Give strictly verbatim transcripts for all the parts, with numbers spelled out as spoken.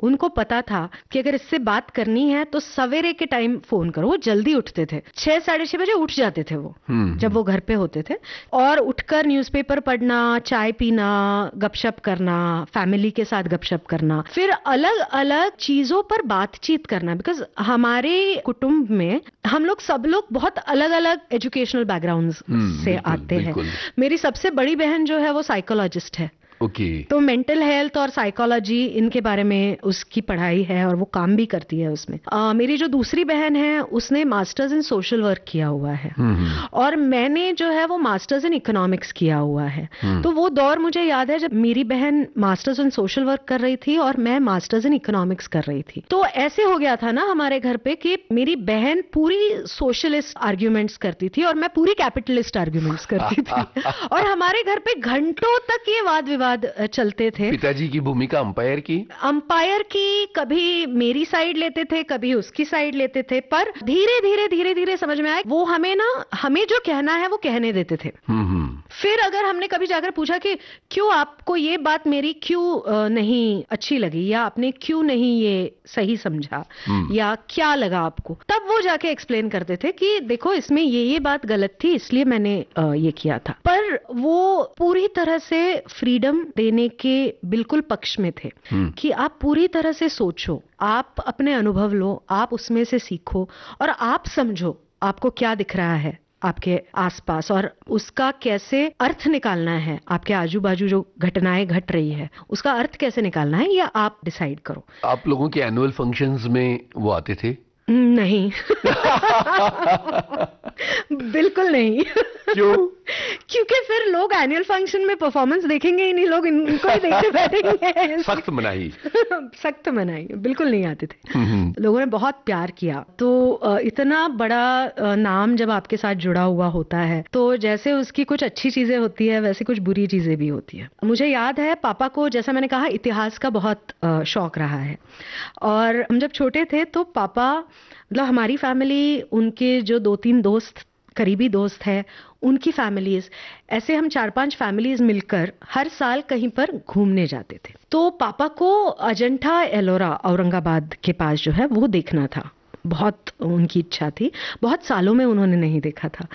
उनको पता था कि अगर इससे बात करनी है तो सवेरे के टाइम फोन करो। वो जल्दी उठते थे, छह साढ़े छह बजे उठ जाते थे वो, जब वो घर पे होते थे। और उठकर न्यूज़पेपर पढ़ना, चाय पीना, गपशप करना, फैमिली के साथ गपशप करना, फिर अलग अलग चीजों पर बातचीत करना। बिकॉज हमारे कुटुंब में हम लोग सब लोग बहुत अलग अलग एजुकेशनल बैकग्राउंड्स से आते हैं। मेरी सबसे बड़ी बहन जो है वो साइकोलॉजिस्ट है। Okay okay. तो मेंटल हेल्थ और साइकोलॉजी इनके बारे में उसकी पढ़ाई है और वो काम भी करती है उसमें। आ, मेरी जो दूसरी बहन है उसने मास्टर्स इन सोशल वर्क किया हुआ है और मैंने जो है वो मास्टर्स इन इकोनॉमिक्स किया हुआ है। तो वो दौर मुझे याद है जब मेरी बहन मास्टर्स इन सोशल वर्क कर रही थी और मैं मास्टर्स इन इकोनॉमिक्स कर रही थी। तो ऐसे हो गया था ना हमारे घर पे कि मेरी बहन पूरी सोशलिस्ट आर्ग्यूमेंट्स करती थी और मैं पूरी कैपिटलिस्ट आर्ग्यूमेंट्स करती थी और हमारे घर पे घंटों तक ये वाद विवाद चलते थे। पिताजी की भूमिका अंपायर की अंपायर की कभी मेरी साइड लेते थे, कभी उसकी साइड लेते थे, पर धीरे धीरे धीरे धीरे समझ में आया वो हमें ना हमें जो कहना है वो कहने देते थे। फिर अगर हमने कभी जाकर पूछा कि क्यों आपको ये बात मेरी क्यों नहीं अच्छी लगी या आपने क्यों नहीं ये सही समझा या क्या लगा आपको, तब वो जाके एक्सप्लेन करते थे कि देखो इसमें ये ये बात गलत थी इसलिए मैंने ये किया था। पर वो पूरी तरह से फ्रीडम देने के बिल्कुल पक्ष में थे कि आप पूरी तरह से सोचो, आप अपने अनुभव लो, आप उसमें से सीखो और आप समझो आपको क्या दिख रहा है आपके आसपास और उसका कैसे अर्थ निकालना है। आपके आजू बाजू जो घटनाएं घट रही है उसका अर्थ कैसे निकालना है या आप डिसाइड करो। आप लोगों के एनुअल फंक्शंस में वो आते थे? नहीं बिल्कुल नहीं। क्यों? क्योंकि फिर लोग एनुअल फंक्शन में परफॉर्मेंस देखेंगे ही नहीं, लोग इनको ही देखते बैठेंगे। सख्त मनाही सख्त मनाही बिल्कुल नहीं आते थे। लोगों ने बहुत प्यार किया। तो इतना बड़ा नाम जब आपके साथ जुड़ा हुआ होता है तो जैसे उसकी कुछ अच्छी चीजें होती है वैसे कुछ बुरी चीजें भी होती है। मुझे याद है पापा को, जैसा मैंने कहा, इतिहास का बहुत शौक रहा है और हम जब छोटे थे तो पापा, मतलब हमारी फैमिली, उनके जो दो तीन दोस्त, करीबी दोस्त है, उनकी फैमिलीज, ऐसे हम चार पांच फैमिलीज मिलकर हर साल कहीं पर घूमने जाते थे। तो पापा को अजंठा एलोरा औरंगाबाद के पास जो है वो देखना था, बहुत उनकी इच्छा थी, बहुत सालों में उन्होंने नहीं देखा था।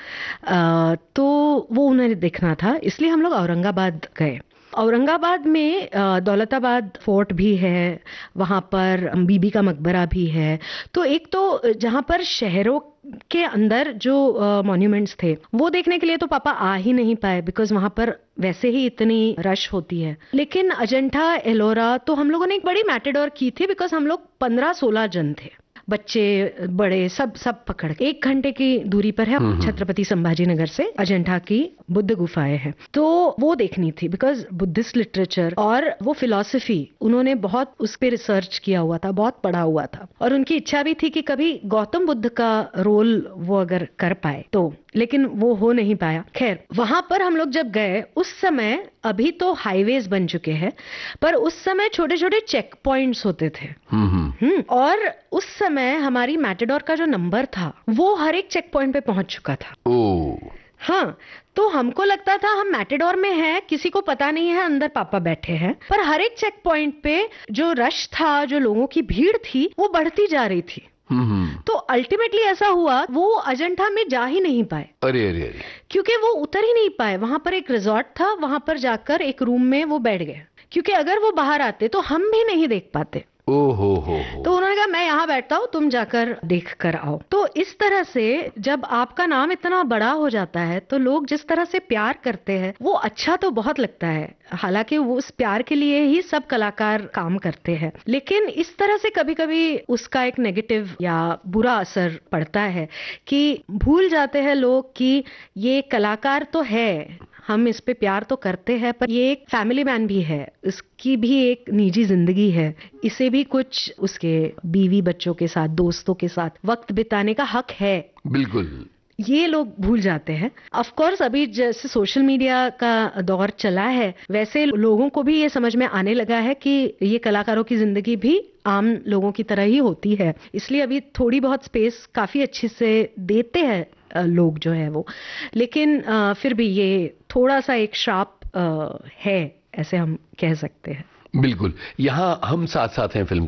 आ, तो वो उन्हें देखना था, इसलिए हम लोग औरंगाबाद गए। औरंगाबाद में दौलताबाद फोर्ट भी है, वहाँ पर बीबी का मकबरा भी है। तो एक तो जहाँ पर शहरों के अंदर जो मॉन्यूमेंट्स थे वो देखने के लिए तो पापा आ ही नहीं पाए बिकॉज वहाँ पर वैसे ही इतनी रश होती है। लेकिन अजंठा एलोरा तो हम लोगों ने एक बड़ी मैटेडोर की थी बिकॉज हम लोग पंद्रह सोलह जन थे, बच्चे बड़े सब सब पकड़। एक घंटे की दूरी पर है छत्रपति संभाजी नगर से अजंठा की बुद्ध गुफाएं हैं, तो वो देखनी थी बिकॉज बुद्धिस्ट लिटरेचर और वो फिलॉसफी उन्होंने बहुत उस पर रिसर्च किया हुआ था, बहुत पढ़ा हुआ था और उनकी इच्छा भी थी कि कभी गौतम बुद्ध का रोल वो अगर कर पाए तो, लेकिन वो हो नहीं पाया। खैर, वहां पर हम लोग जब गए उस समय, अभी तो हाईवेज बन चुके हैं, पर उस समय छोटे छोटे चेक पॉइंट्स होते थे। हम्म और उस समय हमारी मैटेडोर का जो नंबर था वो हर एक चेक पॉइंट पे पहुंच चुका था। ओ हाँ, तो हमको लगता था हम मैटेडोर में हैं, किसी को पता नहीं है अंदर पापा बैठे हैं, पर हर एक चेक पॉइंट पे जो रश था, जो लोगों की भीड़ थी, वो बढ़ती जा रही थी। तो अल्टीमेटली ऐसा हुआ वो अजंठा में जा ही नहीं पाए। अरे अरे अरे क्योंकि वो उतर ही नहीं पाए। वहां पर एक रिजॉर्ट था, वहां पर जाकर एक रूम में वो बैठ गए, क्योंकि अगर वो बाहर आते तो हम भी नहीं देख पाते। ओ हो हो हो। तो उन्होंने कहा मैं यहाँ बैठता हूँ, तुम जाकर देख कर आओ। तो इस तरह से जब आपका नाम इतना बड़ा हो जाता है तो लोग जिस तरह से प्यार करते हैं वो अच्छा तो बहुत लगता है। हालांकि वो उस प्यार के लिए ही सब कलाकार काम करते हैं, लेकिन इस तरह से कभी कभी उसका एक नेगेटिव या बुरा असर पड़ता है कि भूल जाते हैं लोग कि ये कलाकार तो है, हम इस पे प्यार तो करते हैं, पर ये एक फैमिली मैन भी है, इसकी भी एक निजी जिंदगी है, इसे भी कुछ उसके बीवी बच्चों के साथ, दोस्तों के साथ वक्त बिताने का हक है। बिल्कुल, ये लोग भूल जाते हैं। ऑफ कोर्स अभी जैसे सोशल मीडिया का दौर चला है वैसे लोगों को भी ये समझ में आने लगा है कि ये कलाकारों की जिंदगी भी आम लोगों की तरह ही होती है, इसलिए अभी थोड़ी बहुत स्पेस काफी अच्छे से देते हैं लोग जो है वो। लेकिन आ, फिर भी ये थोड़ा सा एक श्राप आ, है, ऐसे हम कह सकते हैं। बिल्कुल। यहाँ हम साथ साथ हैं फिल्म